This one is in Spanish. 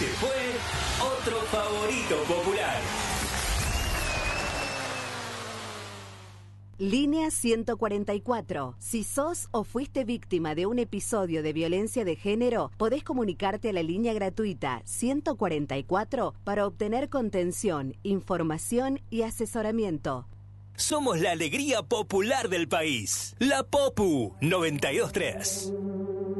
Este fue otro favorito popular. Línea 144. Si sos o fuiste víctima de un episodio de violencia de género, podés comunicarte a la línea gratuita 144 para obtener contención, información y asesoramiento. Somos la alegría popular del país. La Popu 92.3.